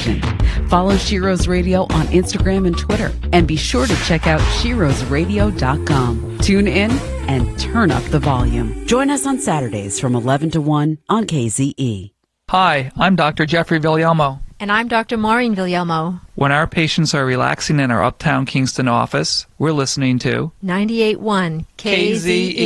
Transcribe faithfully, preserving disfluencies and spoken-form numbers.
station. Follow Shiro's Radio on Instagram and Twitter. And be sure to check out shiros radio dot com. Tune in and turn up the volume. Join us on Saturdays from eleven to one on K Z E. Hi, I'm Doctor Jeffrey Villalmo. And I'm Doctor Maureen Villalmo. When our patients are relaxing in our Uptown Kingston office, we're listening to ninety-eight point one K Z E.